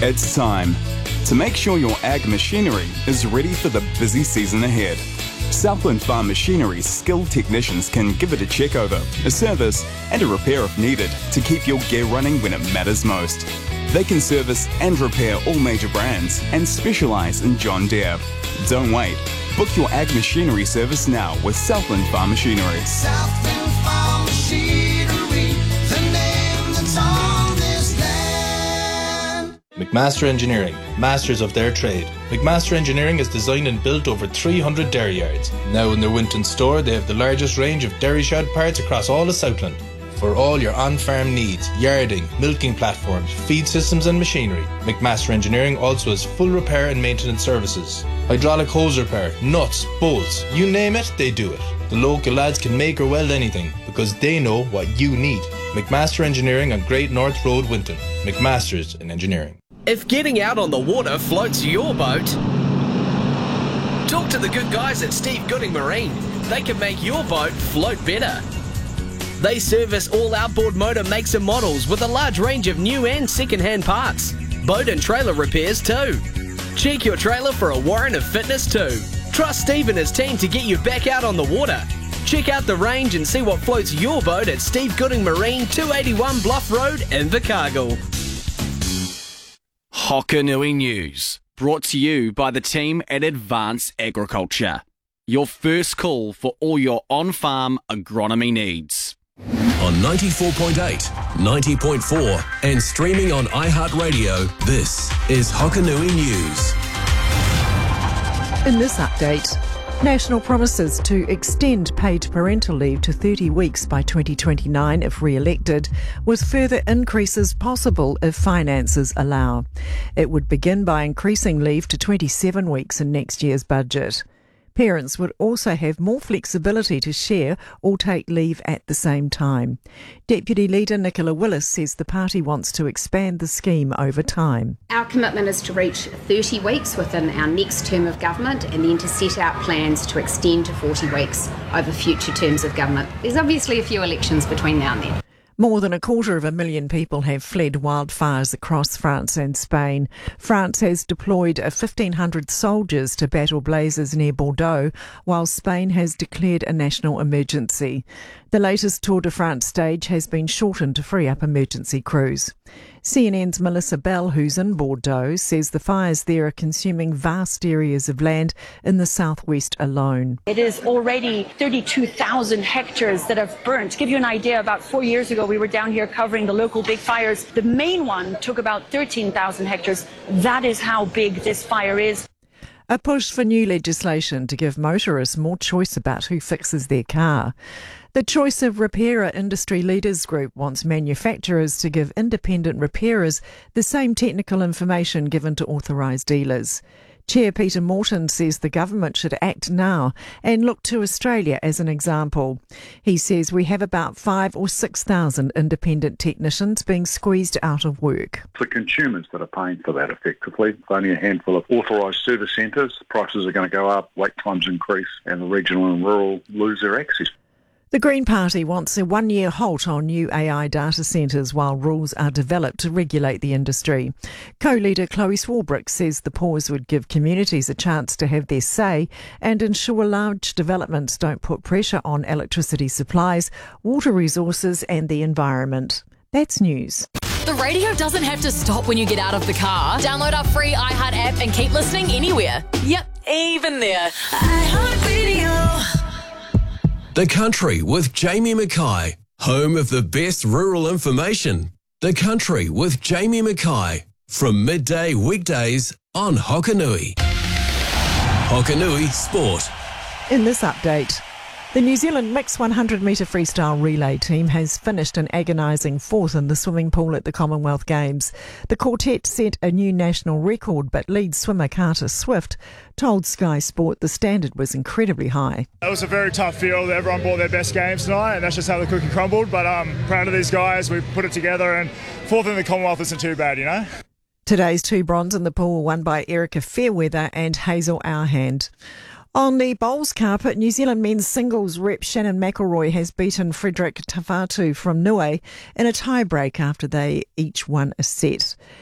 It's time to make sure your ag machinery is ready for the busy season ahead. Southland Farm Machinery's skilled technicians can give it a check over, a service and a repair if needed to keep your gear running when it matters most. They can service and repair all major brands and specialise in John Deere. Don't wait. Book your ag machinery service now with Southland Farm Machinery. Southland Farm Machinery, the name that's on this land. McMaster Engineering, masters of their trade. McMaster Engineering has designed and built over 300 dairy yards. Now in their Winton store, they have the largest range of dairy shed parts across all of Southland. For all your on-farm needs, yarding, milking platforms, feed systems and machinery, McMaster Engineering also has full repair and maintenance services. Hydraulic hose repair, nuts, bolts, you name it, they do it. The local lads can make or weld anything because they know what you need. McMaster Engineering on Great North Road, Winton. McMaster's in Engineering. If getting out on the water floats your boat, talk to the good guys at Steve Gooding Marine. They can make your boat float better. They service all outboard motor makes and models with a large range of new and second-hand parts. Boat and trailer repairs too. Check your trailer for a warrant of fitness too. Trust Steve and his team to get you back out on the water. Check out the range and see what floats your boat at Steve Gooding Marine, 281 Bluff Road in Invercargill. Hokanui News, brought to you by the team at Advanced Agriculture. Your first call for all your on-farm agronomy needs. On 94.8, 90.4 and streaming on iHeartRadio, this is Hokanui News. In this update, National promises to extend paid parental leave to 30 weeks by 2029 if re-elected, with further increases possible if finances allow. It would begin by increasing leave to 27 weeks in next year's budget. Parents would also have more flexibility to share or take leave at the same time. Deputy Leader Nicola Willis says the party wants to expand the scheme over time. Our commitment is to reach 30 weeks within our next term of government and then to set out plans to extend to 40 weeks over future terms of government. There's obviously a few elections between now and then. More than 250,000 people have fled wildfires across France and Spain. France has deployed 1,500 soldiers to battle blazes near Bordeaux, while Spain has declared a national emergency. The latest Tour de France stage has been shortened to free up emergency crews. CNN's Melissa Bell, who's in Bordeaux, says the fires there are consuming vast areas of land in the southwest alone. It is already 32,000 hectares that have burnt. To give you an idea, about 4 years ago we were down here covering the local big fires. The main one took about 13,000 hectares. That is how big this fire is. A push for new legislation to give motorists more choice about who fixes their car. The Choice of Repairer Industry Leaders Group wants manufacturers to give independent repairers the same technical information given to authorised dealers. Chair Peter Morton says the government should act now and look to Australia as an example. He says we have about 5,000 or 6,000 independent technicians being squeezed out of work. The consumers that are paying for that effectively. It's only a handful of authorised service centres. Prices are going to go up, wait times increase, and the regional and rural lose their access. The Green Party wants a one-year halt on new AI data centres while rules are developed to regulate the industry. Co-leader Chloe Swarbrick says the pause would give communities a chance to have their say and ensure large developments don't put pressure on electricity supplies, water resources and the environment. That's news. The radio doesn't have to stop when you get out of the car. Download our free iHeart app and keep listening anywhere. Yep, even there. iHeartRadio. The Country with Jamie Mackay, home of the best rural information. The Country with Jamie Mackay, from midday weekdays on Hokanui. Hokanui Sport. In this update, the New Zealand mixed 100-metre freestyle relay team has finished an agonising fourth in the swimming pool at the Commonwealth Games. The quartet set a new national record, but lead swimmer Carter Swift told Sky Sport the standard was incredibly high. It was a very tough field. Everyone brought their best games tonight, and that's just how the cookie crumbled. But I'm proud of these guys. We put it together, and fourth in the Commonwealth isn't too bad, you know. Today's two bronze in the pool were won by Erica Fairweather and Hazel Ourhand. On the bowls carpet, New Zealand men's singles rep Shannon McElroy has beaten Frederick Tafatu from Niue in a tie-break after they each won a set.